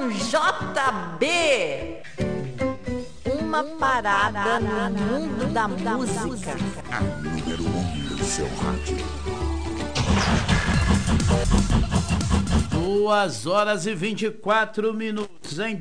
com JB. Uma parada no mundo da música. A número 1 do seu rádio. 2h24, em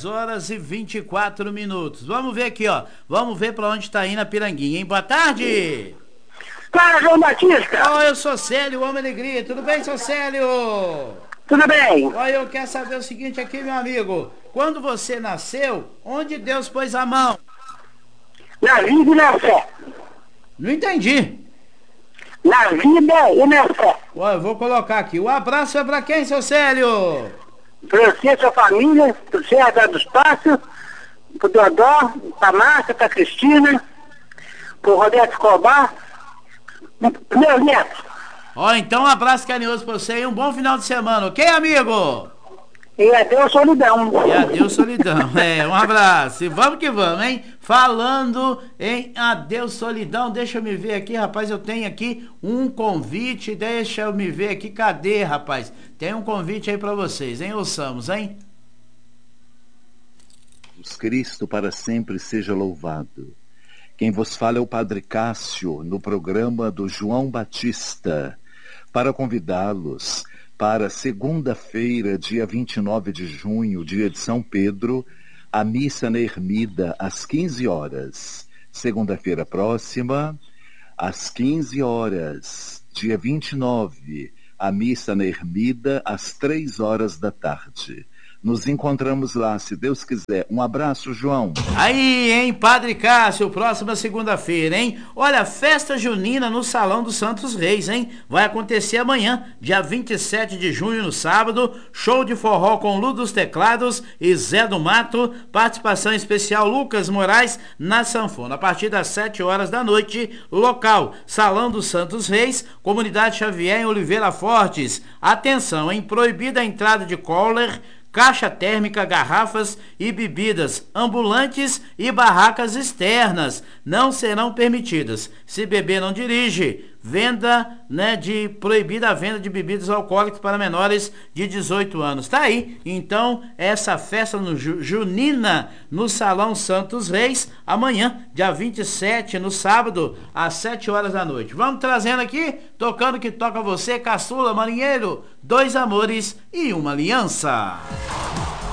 2h24. Vamos ver aqui, ó. Vamos ver pra onde tá indo a Piranguinha, hein? Boa tarde! Fala, João Batista! Ó, eu sou Célio, o Homem Alegria. Tudo bem, seu Célio? Tudo bem? Ó, eu quero saber o seguinte aqui, meu amigo. Quando você nasceu, onde Deus pôs a mão? Na vida e na fé. Não entendi. Na vida e na fé. Ó, eu vou colocar aqui. O abraço é pra quem, seu Célio? Pra você, sua família, pro César dos Passos, pro Dodó, pra Márcia, pra Cristina, pro Roberto Escobar, pro meus netos. Ó, então um abraço carinhoso pra você e um bom final de semana, ok, amigo? E adeus, solidão. E adeus, solidão. Um abraço. E vamos que vamos, hein? Falando em adeus, solidão, deixa eu me ver aqui, rapaz, eu tenho aqui um convite, deixa eu me ver aqui, cadê, rapaz? Tem um convite aí pra vocês, hein? Ouçamos, hein? Jesus Cristo para sempre seja louvado. Quem vos fala é o Padre Cássio, no programa do João Batista, para convidá-los para segunda-feira, dia 29 de junho, dia de São Pedro, a missa na Ermida, às 15 horas. Segunda-feira próxima, às 15 horas, dia 29, a missa na Ermida, às 3 horas da tarde. Nos encontramos lá, se Deus quiser. Um abraço, João. Aí, hein, Padre Cássio, próxima segunda-feira, hein? Olha, festa junina no Salão dos Santos Reis, hein? Vai acontecer amanhã, dia 27 de junho, no sábado. Show de forró com Lu dos Teclados e Zé do Mato. Participação especial Lucas Moraes na sanfona. A partir das 7 horas da noite, local Salão dos Santos Reis, Comunidade Xavier em Oliveira Fortes. Atenção, hein? Proibida a entrada de cooler, caixa térmica, garrafas e bebidas ambulantes e barracas externas não serão permitidas. Se beber, não dirige. Venda, proibida a venda de bebidas alcoólicas para menores de 18 anos. Tá aí, então, essa festa junina no Salão Santos Reis, amanhã, dia 27, no sábado, às 7 horas da noite. Vamos trazendo aqui, tocando que toca você, Caçula, Marinheiro, Dois Amores e Uma Aliança.